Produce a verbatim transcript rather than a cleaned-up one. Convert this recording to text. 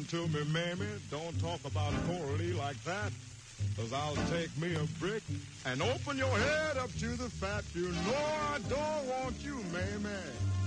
listen to me, mammy. Don't talk about Coralie like that. Cause I'll take me a brick and open your head up to the fat. You know I don't want you, mammy.